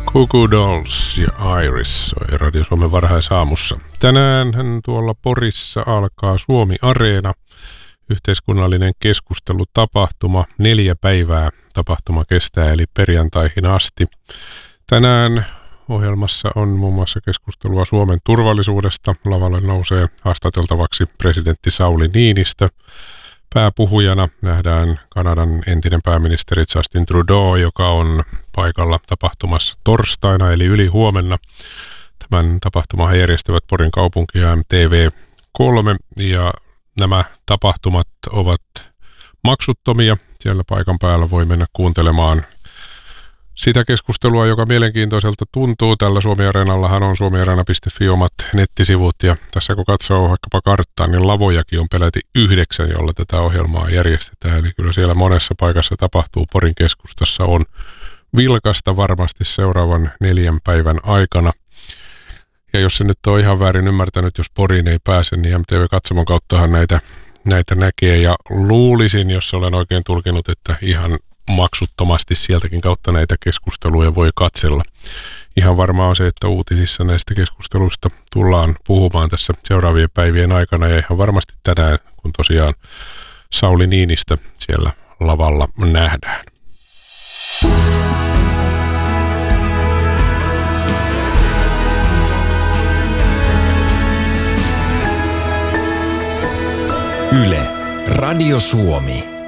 Goo Goo Dolls ja Iris soi Radio Suomen varhaisaamussa. Tänään tuolla Porissa alkaa Suomi Areena, yhteiskunnallinen keskustelutapahtuma. 4 päivää tapahtuma kestää, eli perjantaihin asti. Tänään ohjelmassa on muun muassa keskustelua Suomen turvallisuudesta. Lavalle nousee haastateltavaksi presidentti Sauli Niinistö. Pääpuhujana nähdään Kanadan entinen pääministeri Justin Trudeau, joka on paikalla tapahtumassa torstaina eli ylihuomenna. Tämän tapahtuman järjestävät Porin kaupunki ja MTV3 ja nämä tapahtumat ovat maksuttomia. Siellä paikan päällä voi mennä kuuntelemaan sitä keskustelua, joka mielenkiintoiselta tuntuu. Tällä Suomi-areenallahan on suomiareena.fi omat nettisivut ja tässä kun katsoo vaikkapa karttaa, niin lavojakin on peräti 9, jolla tätä ohjelmaa järjestetään. Eli kyllä siellä monessa paikassa tapahtuu. Porin keskustassa on vilkasta varmasti seuraavan 4 päivän aikana. Ja jos se nyt on ihan väärin ymmärtänyt, jos Poriin ei pääse, niin MTV-katsomon kauttahan näitä näkee. Ja luulisin, jos olen oikein tulkinut, että ihan maksuttomasti sieltäkin kautta näitä keskusteluja voi katsella. Ihan varmaa on se, että uutisissa näistä keskusteluista tullaan puhumaan tässä seuraavien päivien aikana ja ihan varmasti tänään, kun tosiaan Sauli Niinistö siellä lavalla nähdään. Yle, Radio Suomi.